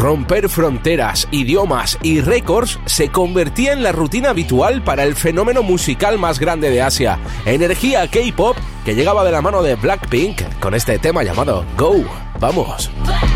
Romper fronteras, idiomas y récords se convertía en la rutina habitual para el fenómeno musical más grande de Asia. Energía K-pop que llegaba de la mano de Blackpink con este tema llamado Go. ¡Vamos!